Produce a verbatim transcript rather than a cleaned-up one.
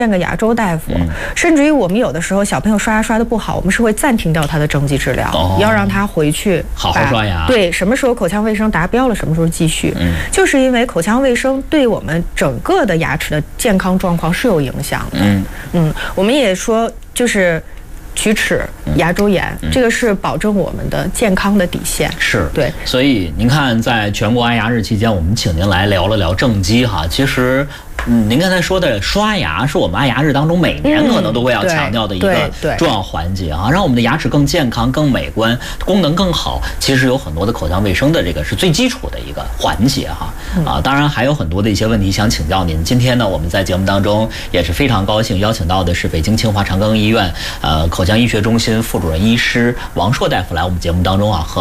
见个牙周大夫， 嗯、 甚至于我们有的时候小朋友刷牙刷的不好，我们是会暂停掉他的正畸治疗， 哦、 要让他回去好好刷牙。 对，什么时候口腔卫生达标了，什么时候继续。 嗯， 就是因为口腔卫生对我们整个的牙齿的健康状况是有影响的。 嗯嗯，我们也说就是。龋齿、牙周炎， 嗯、 这个是保证我们的健康的底线。 是对， 所以您看，在全国爱牙日期间，我们请您来聊了聊正畸哈。其实，嗯，您刚才说的刷牙是我们爱牙日当中每年可能都会要强调的一个重要环节啊，让我们的牙齿更健康、更美观、功能更好。其实有很多的口腔卫生的这个是最基础的一个环节哈。啊，当然还有很多的一些问题想请教您。今天呢，我们在节目当中也是非常高兴邀请到的是北京清华长庚医院呃口腔医学中心副主任医师王硕大夫来我们节目当中啊和。